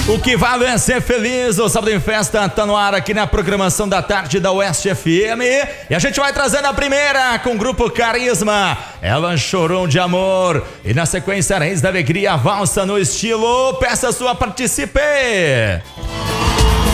O que vale é ser feliz. O Sábado em Festa tá no ar aqui na programação da tarde da Oeste FM. E a gente vai trazendo a primeira com o grupo Carisma. Ela chorou de amor. E na sequência, Reis da Alegria, valsa no estilo. Peça sua, participe.